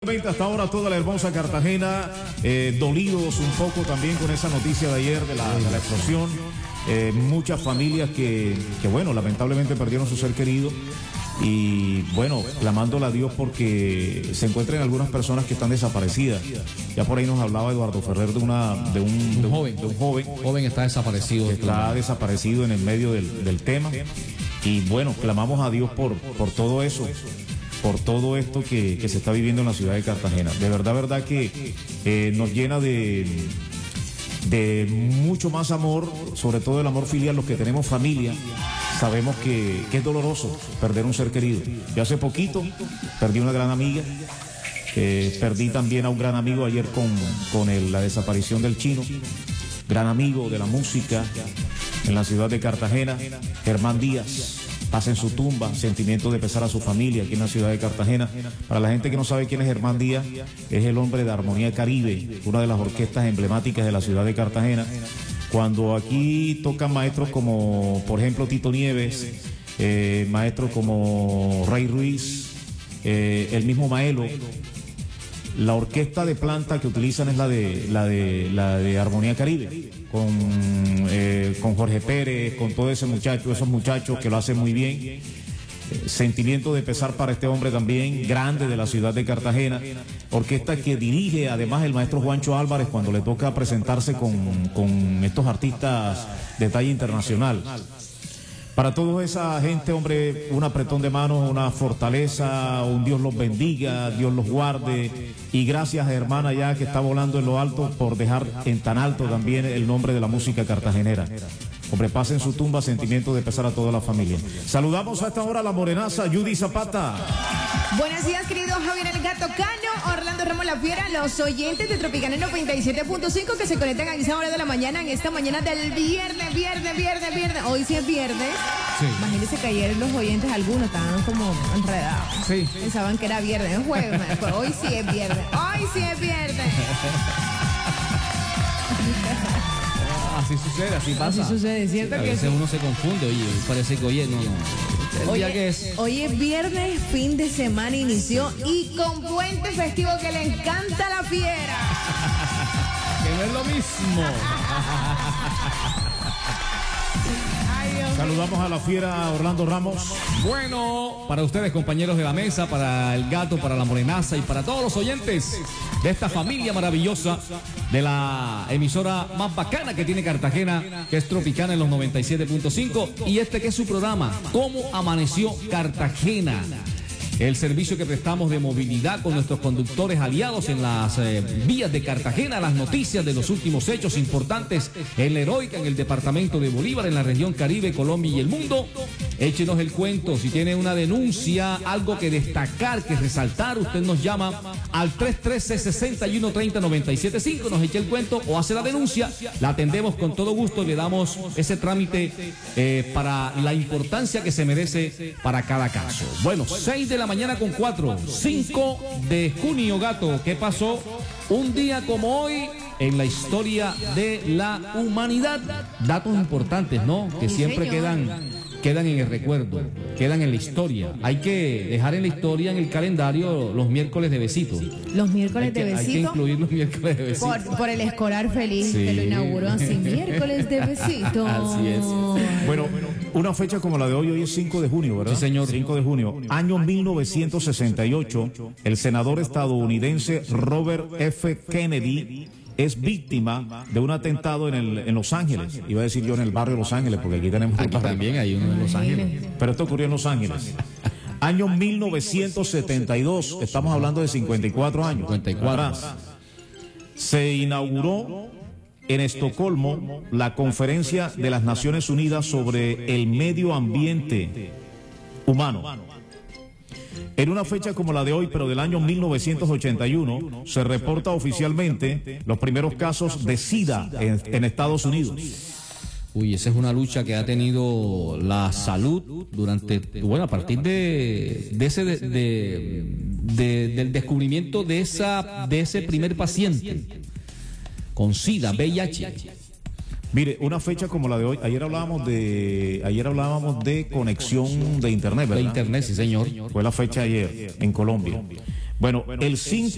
Realmente hasta ahora toda la hermosa Cartagena, dolidos un poco también con esa noticia de ayer de la explosión. Muchas familias que, bueno, lamentablemente perdieron su ser querido. Y bueno, clamándole a Dios porque se encuentran algunas personas que están desaparecidas. Ya por ahí nos hablaba Eduardo Ferrer de un joven está desaparecido. Está desaparecido en el medio del tema. Y bueno, clamamos a Dios por todo eso, por todo esto que se está viviendo en la ciudad de Cartagena. De verdad que nos llena de mucho más amor, sobre todo el amor filial, los que tenemos familia. Sabemos que es doloroso perder un ser querido. Yo hace poquito perdí una gran amiga, perdí también a un gran amigo ayer con la desaparición del Chino, gran amigo de la música en la ciudad de Cartagena, Germán Díaz. Pasa en su tumba, sentimiento de pesar a su familia aquí en la ciudad de Cartagena. Para la gente que no sabe quién es Germán Díaz, es el hombre de Armonía Caribe, una de las orquestas emblemáticas de la ciudad de Cartagena. Cuando aquí tocan maestros como, por ejemplo, Tito Nieves, maestros como Ray Ruiz, el mismo Maelo, la orquesta de planta que utilizan es la de Armonía Caribe, con Jorge Pérez, con todos esos muchachos que lo hacen muy bien. Sentimiento de pesar para este hombre también, grande de la ciudad de Cartagena, orquesta que dirige además el maestro Juancho Álvarez cuando le toca presentarse con estos artistas de talla internacional. Para toda esa gente, hombre, un apretón de manos, una fortaleza, un Dios los bendiga, Dios los guarde, y gracias a hermana ya que está volando en lo alto por dejar en tan alto también el nombre de la música cartagenera. Hombre, pase en su tumba, sentimiento de pesar a toda la familia. Saludamos a esta hora a la morenaza Judy Zapata. Buenos días, querido Javier el Gato Cano, Orlando Ramos La Fiera, los oyentes de Tropicana 97.5 que se conectan a esa hora de la mañana, en esta mañana del viernes. Hoy sí es viernes. Sí. Imagínense que ayer los oyentes, algunos estaban como enredados. Sí. Pensaban que era viernes, es jueves, pues hoy sí es viernes. Así sucede, así pasa. Así sucede, ¿cierto? A veces uno se confunde, parece que Hoy es viernes, fin de semana inició y con puente festivo que le encanta a La Fiera. Que no es lo mismo. Saludamos a La Fiera, Orlando Ramos. Bueno, para ustedes, compañeros de la mesa, para el gato, para la morenaza y para todos los oyentes de esta familia maravillosa de la emisora más bacana que tiene Cartagena, que es Tropicana en los 97.5, y este que es su programa, ¿Cómo amaneció Cartagena? El servicio que prestamos de movilidad con nuestros conductores aliados en las vías de Cartagena, las noticias de los últimos hechos importantes en la heroica, en el departamento de Bolívar, en la región Caribe, Colombia y el mundo. Échenos el cuento, si tiene una denuncia, algo que destacar, que resaltar, usted nos llama al 313-6130-975, nos echa el cuento o hace la denuncia, la atendemos con todo gusto y le damos ese trámite para la importancia que se merece para cada caso. Bueno, 6 de la mañana con 4, 5 de junio, gato. ¿Qué pasó un día como hoy en la historia de la humanidad? Datos importantes, ¿no? Que siempre quedan en el recuerdo, quedan en la historia. Hay que dejar en la historia, en el calendario, los miércoles de besito. Los miércoles de besito. Hay que incluir los miércoles de besito. Por el escolar feliz que lo inauguró así, miércoles de besito. Así es. Bueno, una fecha como la de hoy es 5 de junio, ¿verdad? Sí, señor. 5 de junio, año 1968, el senador estadounidense Robert F. Kennedy es víctima de un atentado en Los Ángeles. Iba a decir yo en el barrio de Los Ángeles, porque aquí tenemos... Aquí también hay uno en Los Ángeles. Pero esto ocurrió en Los Ángeles. Año 1972, estamos hablando de 54 años. 54. Atrás. Se inauguró en Estocolmo la Conferencia de las Naciones Unidas sobre el Medio Ambiente Humano. En una fecha como la de hoy, pero del año 1981, se reporta oficialmente los primeros casos de SIDA en Estados Unidos. Uy, esa es una lucha que ha tenido la salud durante, bueno, a partir del descubrimiento de ese primer paciente con SIDA, VIH. Mire, una fecha como la de hoy, ayer hablábamos de conexión de internet, ¿verdad? De internet, sí, señor. Fue la fecha ayer en Colombia. Bueno, el 5